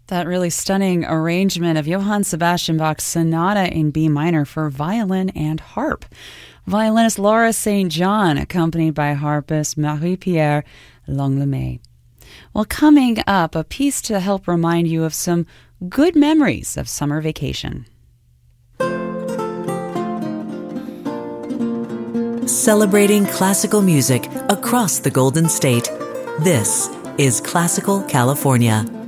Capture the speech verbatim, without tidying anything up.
That really stunning arrangement of Johann Sebastian Bach's Sonata in B minor for violin and harp. Violinist Laura Saint John, accompanied by harpist Marie-Pierre Langlemay. Well, coming up, a piece to help remind you of some good memories of summer vacation. Celebrating classical music across the Golden State. This is Classical California.